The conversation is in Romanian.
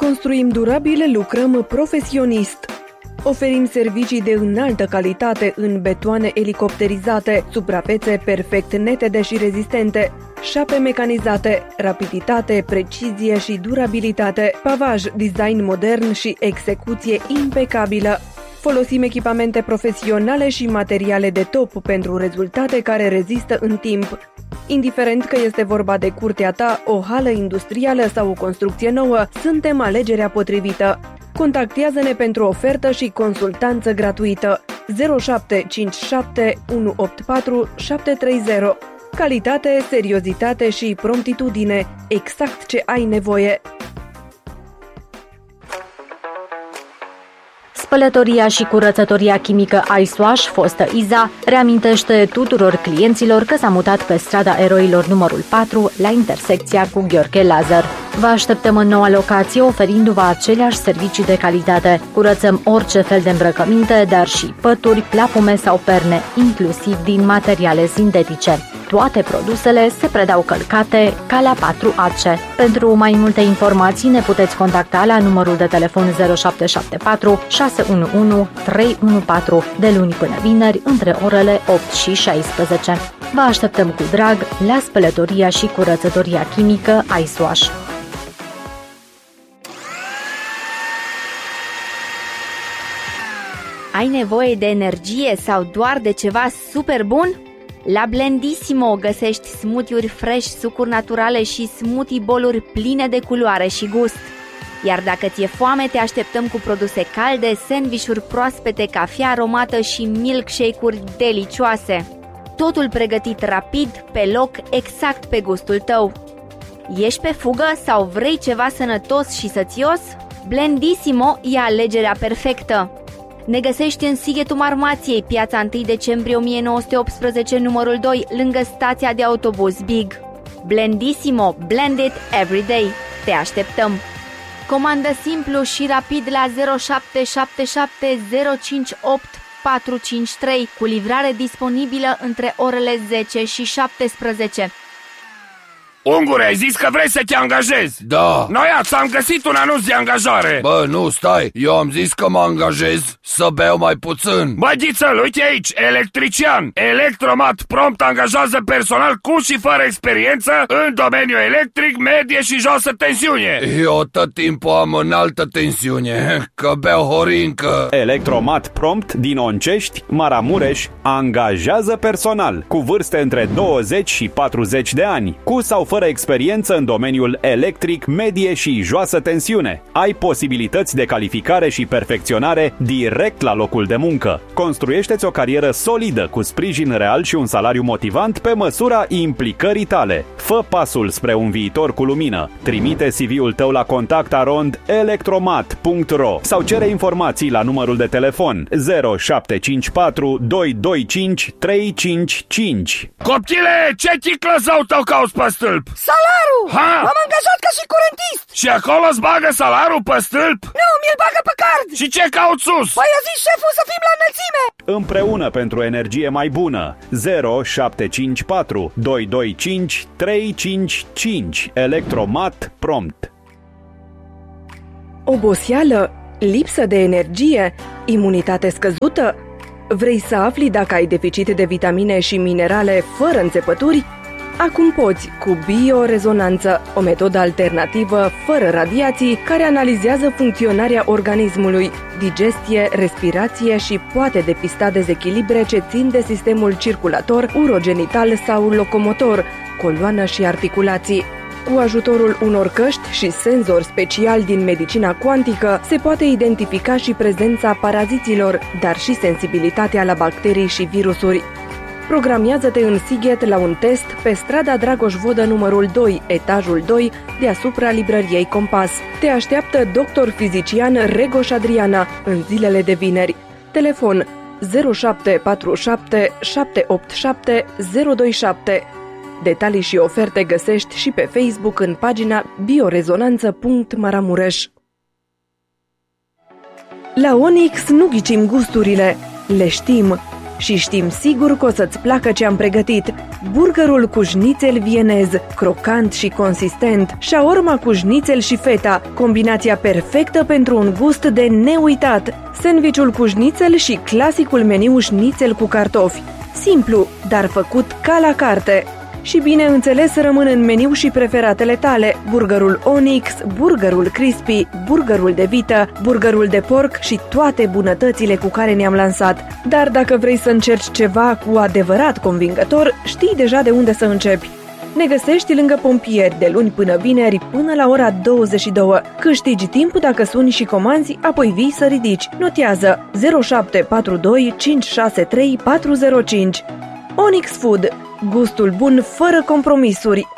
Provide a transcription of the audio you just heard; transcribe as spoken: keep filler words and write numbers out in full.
Construim durabil, lucrăm profesionist. Oferim servicii de înaltă calitate în betoane elicopterizate, suprapețe perfect netede și rezistente, șape mecanizate, rapiditate, precizie și durabilitate, pavaj, design modern și execuție impecabilă. Folosim echipamente profesionale și materiale de top pentru rezultate care rezistă în timp. Indiferent că este vorba de curtea ta, o hală industrială sau o construcție nouă, suntem alegerea potrivită. Contactează-ne pentru ofertă și consultanță gratuită. zero șapte cinci șapte unu opt patru șapte trei zero. Calitate, seriozitate și promptitudine. Exact ce ai nevoie. Spălătoria și curățătoria chimică iSwash, fostă Iza, reamintește tuturor clienților că s-a mutat pe strada Eroilor numărul patru, la intersecția cu Gheorghe Lazar. Vă așteptăm în noua locație, oferindu-vă aceleași servicii de calitate. Curățăm orice fel de îmbrăcăminte, dar și pături, plafume sau perne, inclusiv din materiale sintetice. Toate produsele se predau călcate ca la patru A C. Pentru mai multe informații ne puteți contacta la numărul de telefon zero șapte șapte patru șase unu unu trei unu patru de luni până vineri între orele opt și șaisprezece. Vă așteptăm cu drag la spălătoria și curățătoria chimică iSwash. Ai nevoie de energie sau doar de ceva super bun? La Blendissimo găsești smoothie-uri fresh, sucuri naturale și smoothie bowl-uri pline de culoare și gust. Iar dacă ți-e foame, te așteptăm cu produse calde, sandvișuri proaspete, cafea aromată și milkshake-uri delicioase. Totul pregătit rapid, pe loc, exact pe gustul tău. Ești pe fugă sau vrei ceva sănătos și sățios? Blendissimo e alegerea perfectă. Ne găsești în Sighetul Marmației, piața întâi decembrie o mie nouă sute optsprezece, numărul doi, lângă stația de autobuz Big. Blendissimo, blend it every day. Te așteptăm! Comandă simplu și rapid la zero șapte șapte șapte zero cinci opt patru cinci trei, cu livrare disponibilă între orele zece și șaptesprezece. Ungure, ai zis că vrei să te angajezi? Da. Noi ți-am găsit un anunț de angajare. Bă, nu, stai, eu am zis că mă angajez să beau mai puțin. Bă, Ghiță-l, uite aici, electrician. Electromat prompt angajează personal cu și fără experiență în domeniul electric, medie și josă tensiune. Eu tot timpul am înaltă tensiune, că beau horincă. Electromat prompt din Oncești, Maramureș, angajează personal cu vârste între douăzeci și patruzeci de ani, cu sau fără experiență în domeniul electric, medie și joasă tensiune. Ai posibilități de calificare și perfecționare direct la locul de muncă. Construiește-ți o carieră solidă cu sprijin real și un salariu motivant pe măsura implicării tale. Fă pasul spre un viitor cu lumină. Trimite C V-ul tău la contact arond electromat punct ro sau cere informații la numărul de telefon zero șapte cinci patru doi doi cinci trei cinci cinci. Copchile, ce chiclă zău tău cauți pe stâlp? Salarul! Ha? M-am angajat ca și curentist! Și acolo îți bagă salarul pe stâlp? Nu, mi-l bagă pe card! Și ce cauți sus? Păi a zis șeful să fim la înălțime! Împreună pentru energie mai bună. zero șapte cinci patru doi doi cinci trei cinci cinci. Electromat prompt. Oboseală? Lipsă de energie? Imunitate scăzută? Vrei să afli dacă ai deficit de vitamine și minerale fără înțepături? Acum poți, cu biorezonanță, o metodă alternativă, fără radiații, care analizează funcționarea organismului, digestie, respirație și poate depista dezechilibre ce țin de sistemul circulator, urogenital sau locomotor, coloană și articulații. Cu ajutorul unor căști și senzori speciali din medicina cuantică, se poate identifica și prezența paraziților, dar și sensibilitatea la bacterii și virusuri. Programiază-te în Sighet la un test pe strada Dragoș Vodă numărul doi, etajul doi, deasupra librăriei Compas. Te așteaptă doctor fizician Regoș Adriana în zilele de vineri. Telefon zero șapte patru șapte șapte opt șapte zero doi șapte. Detalii și oferte găsești și pe Facebook în pagina biorezonanță punct maramureș. La Onyx nu ghicim gusturile, le știm. Și știm sigur că o să-ți placă ce am pregătit. Burgerul cu șnițel vienez, crocant și consistent, shaorma cu șnițel și feta, combinația perfectă pentru un gust de neuitat, sandvișul cu șnițel și clasicul meniu șnițel cu cartofi. Simplu, dar făcut ca la carte. Și bineînțeles rămân în meniu și preferatele tale, burgerul Onyx, burgerul Crispy, burgerul de vită, burgerul de porc și toate bunătățile cu care ne-am lansat. Dar dacă vrei să încerci ceva cu adevărat convingător, știi deja de unde să începi. Ne găsești lângă pompieri de luni până vineri până la ora douăzeci și două. Câștigi timp dacă suni și comanzi, apoi vii să ridici. Notează zero șapte patru doi cinci șase trei patru zero cinci. Onyx Food. Gustul bun fără compromisuri.